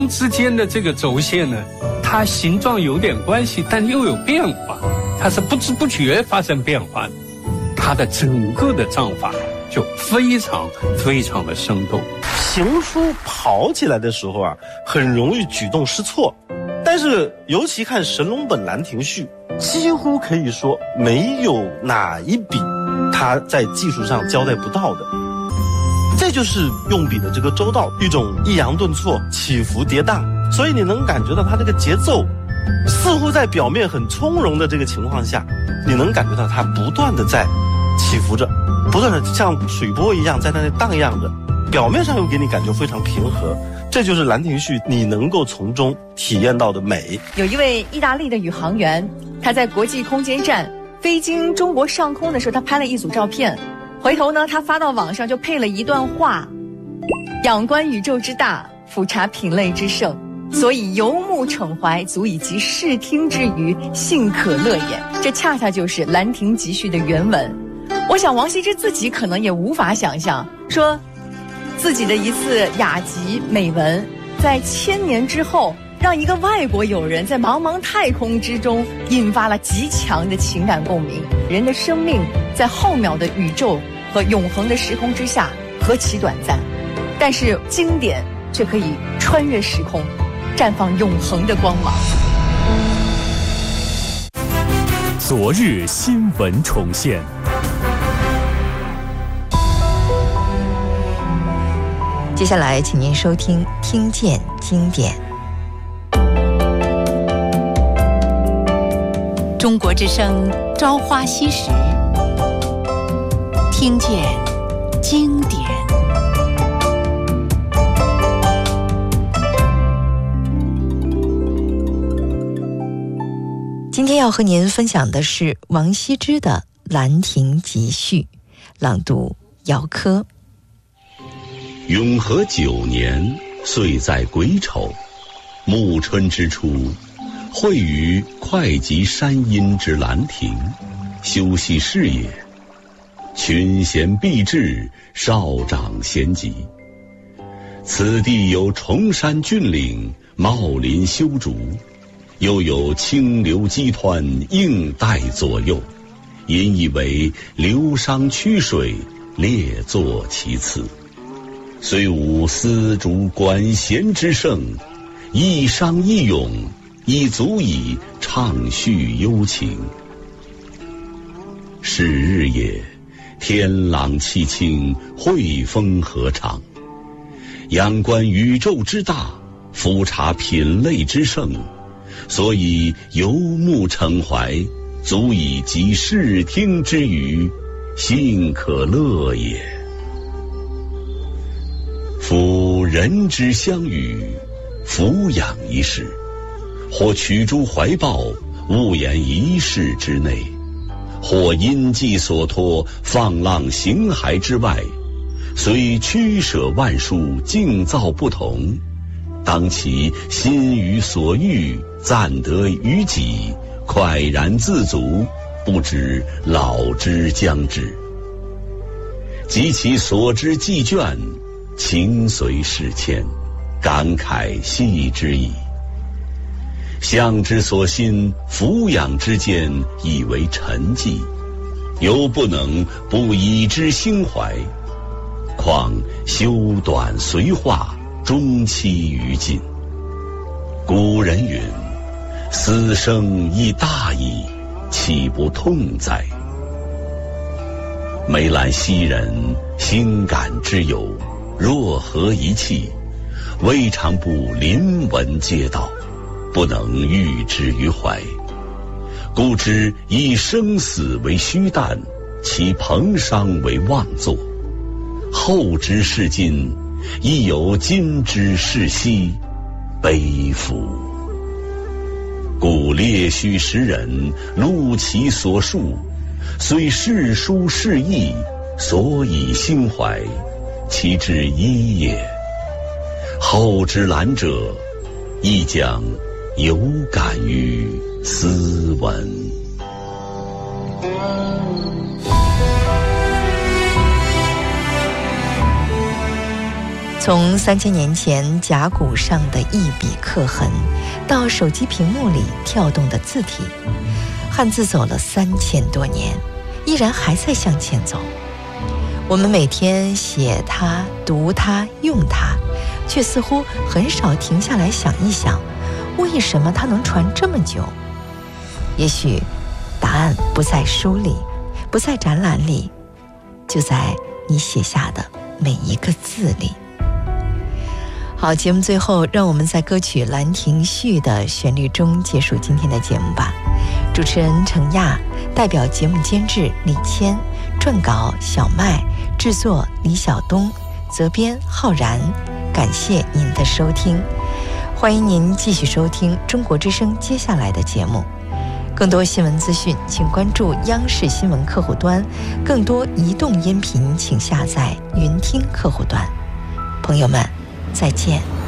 之间的这个轴线呢，它形状有点关系，但又有变化，它是不知不觉发生变化的。它的整个的章法就非常非常的生动。 行书跑起来的时候啊，很容易举动失措，但是尤其看神龙本兰亭序，几乎可以说没有哪一笔它在技术上交代不到的。这就是用笔的这个周到，一种抑扬顿挫、起伏跌宕，所以你能感觉到它这个节奏似乎在表面很从容的这个情况下，你能感觉到它不断的在起伏着，不断的像水波一样在那里荡漾着，表面上又给你感觉非常平和。这就是兰亭序你能够从中体验到的美。 有一位意大利的宇航员，他在国际空间站飞经中国上空的时候，他拍了一组照片，回头呢他发到网上就配了一段话：仰观宇宙之大，俯察品类之盛，所以游目骋怀，足以及视听之娱，幸可乐也。这恰恰就是《兰亭集序》的原文。我想王羲之自己可能也无法想象，说自己的一次雅集美文，在1000年之后，让一个外国友人在茫茫太空之中引发了极强的情感共鸣。人的生命在浩渺的宇宙和永恒的时空之下何其短暂，但是经典却可以穿越时空，绽放永恒的光芒。 昨日新闻重现。 接下来请您收听《听见经典》。 中国之声《朝花夕拾》，听见经典。 今天要和您分享的是王羲之的《兰亭集序》，朗读姚科。 永和9年，岁在癸丑，暮春之初，会于会稽山阴之兰亭，修禊事也。群贤毕至，少长咸集。此地有崇山峻岭，茂林修竹，又有清流激湍，映带左右，引以为流觞曲水，列作其次。虽无丝竹管弦之盛，一觞一咏，已足以畅叙幽情。是日也，天朗气清，惠风和畅。仰观宇宙之大，俯察品类之盛，所以游目骋怀，足以及视听之娱，幸可乐也。夫人之相与，俯仰一世，或取诸怀抱，悟言一世之内，或因寄所托，放浪形骸之外，虽曲舍万殊，境造不同，当其心于所欲，暂得于己，快然自足，不知老之将至。及其所知既倦，情随事迁，感慨系之矣。向之所欣，俯仰之间，以为沉寂，犹不能不以之兴怀。况修短随化，终期于尽。古人云：死生亦大矣，岂不痛哉？梅兰昔人，心感之有，若何一气，未尝不临文嗟悼，不能喻之于怀。故知以生死为虚诞，其彭殇为妄作。后之视今，亦有今之视昔，悲夫！故列虚时人，录其所述，虽世殊世异，所以心怀，其之一也。后之览者，亦将有感于斯文。 从3000年前甲骨上的一笔刻痕，到手机屏幕里跳动的字体，汉字走了3000多年，依然还在向前走。我们每天写它、读它、用它，却似乎很少停下来想一想，为什么它能传这么久？也许答案不在书里，不在展览里，就在你写下的每一个字里。好，节目最后，让我们在歌曲《兰亭序》的旋律中结束今天的节目吧。主持人程亚，代表节目监制李谦，撰稿小麦，制作李晓东，责编浩然。感谢您的收听，欢迎您继续收听中国之声接下来的节目。更多新闻资讯，请关注央视新闻客户端；更多移动音频，请下载云听客户端。朋友们，再见。